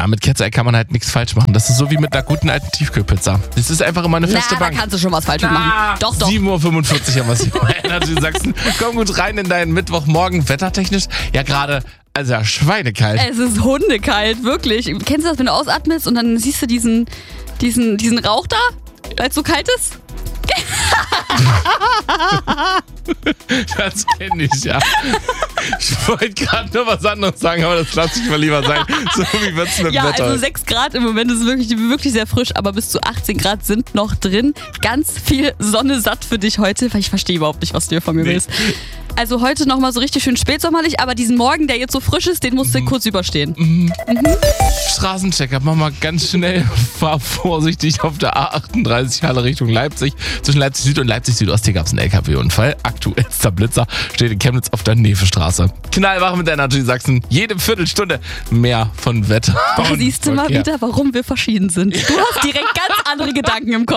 Ja, mit Cat's Eye kann man halt nichts falsch machen. Das ist so wie mit einer guten alten Tiefkühlpizza. Das ist einfach immer eine feste Bank. Da kannst du schon was falsch machen. Doch. 7:45 Uhr haben wir es hier. Energy Sachsen. Komm gut rein in deinen Mittwochmorgen. Wettertechnisch, ja gerade, also ja, schweinekalt. Es ist hundekalt, wirklich. Kennst du das, wenn du ausatmest und dann siehst du diesen Rauch da, weil es so kalt ist? Das kenne ich, ja. Ich wollte gerade nur was anderes sagen, aber das lasse ich mal lieber sein. So wie wird's mit dem Ja, Wetter? also 6 Grad im Moment ist wirklich sehr frisch, aber bis zu 18 Grad sind noch drin. Ganz viel Sonne satt für dich heute, weil ich verstehe überhaupt nicht, was du hier von mir willst. Also heute nochmal so richtig schön spätsommerlich, aber diesen Morgen, der jetzt so frisch ist, den musst du kurz überstehen. Straßenchecker, mach mal ganz schnell. Fahr vorsichtig auf der A38 Halle Richtung Leipzig. Zwischen Leipzig Süd und Leipzig Südost hier gab es einen LKW-Unfall. Aktuellster Blitzer steht in Chemnitz auf der Nevestraße. Knallwach mit der Energy Sachsen. Jede Viertelstunde mehr von Wetter. Da siehst du mal wieder, warum wir verschieden sind. Du hast direkt ganz andere Gedanken im Kopf.